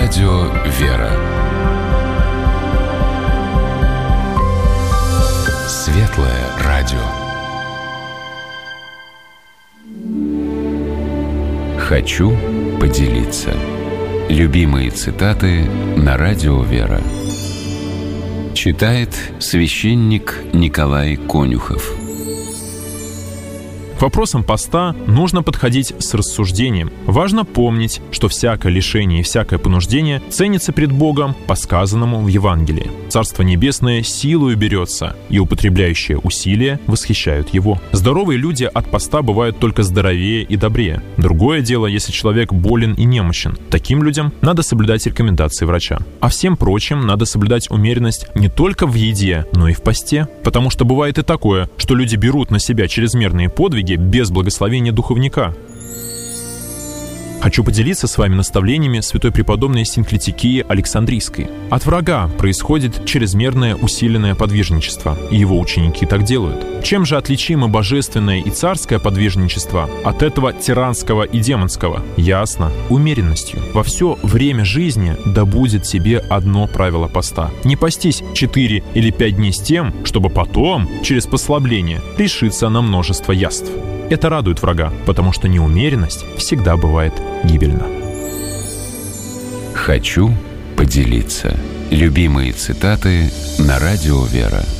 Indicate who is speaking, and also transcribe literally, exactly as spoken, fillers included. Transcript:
Speaker 1: Радио «Вера». Светлое радио. Хочу поделиться. Любимые цитаты на Радио «Вера». Читает священник Николай Конюхов.
Speaker 2: К вопросам поста нужно подходить с рассуждением. Важно помнить, что всякое лишение и всякое понуждение ценится пред Богом по сказанному в Евангелии. Царство Небесное силою берется, и употребляющие усилия восхищают его. Здоровые люди от поста бывают только здоровее и добрее. Другое дело, если человек болен и немощен. Таким людям надо соблюдать рекомендации врача. А всем прочим надо соблюдать умеренность не только в еде, но и в посте. Потому что бывает и такое, что люди берут на себя чрезмерные подвиги без благословения духовника. Хочу поделиться с вами наставлениями святой преподобной Синклитикии Александрийской. От врага происходит чрезмерное усиленное подвижничество, и его ученики так делают. Чем же отличимо божественное и царское подвижничество от этого тиранского и демонского? Ясно, умеренностью. Во все время жизни да будет тебе одно правило поста. Не постись четыре или пять дней с тем, чтобы потом, через послабление, решиться на множество яств. Это радует врага, потому что неумеренность всегда бывает гибельна.
Speaker 1: Хочу поделиться. Любимые цитаты на Радио «Вера».